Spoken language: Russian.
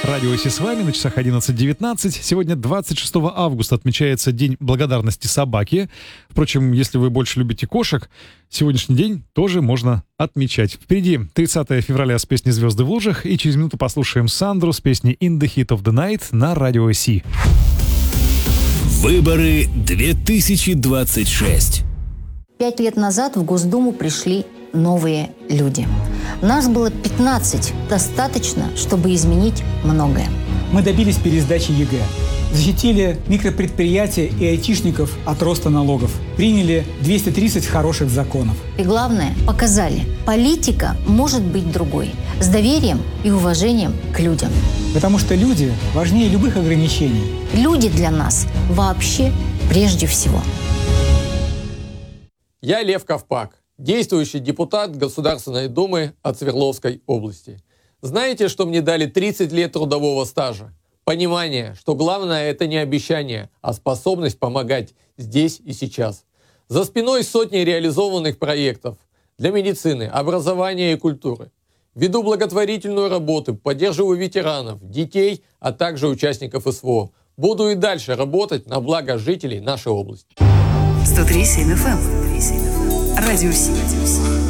Радио Си с вами, на часах 11:19. Сегодня 26 августа отмечается День благодарности собаке. Впрочем, если вы больше любите кошек, сегодняшний день тоже можно отмечать. Впереди 30 февраля с песней «Звезды в лужах», и через минуту послушаем Сандру с песней «In the Heat of the Night» на Радио Си. Выборы 2026. 5 лет назад в Госдуму пришли новые люди. Нас было 15. Достаточно, чтобы изменить многое. Мы добились пересдачи ЕГЭ. Защитили микропредприятия и айтишников от роста налогов. Приняли 230 хороших законов. И главное, показали, политика может быть другой. С доверием и уважением к людям. Потому что люди важнее любых ограничений. Люди для нас вообще прежде всего. Я Лев Ковпак, действующий депутат Государственной Думы от Свердловской области. Знаете, что мне дали 30 лет трудового стажа? Понимание, что главное – это не обещание, а способность помогать здесь и сейчас. За спиной сотни реализованных проектов для медицины, образования и культуры. Веду благотворительную работу, поддерживаю ветеранов, детей, а также участников СВО. Буду и дальше работать на благо жителей нашей области. 103.7 FM. Радио Си.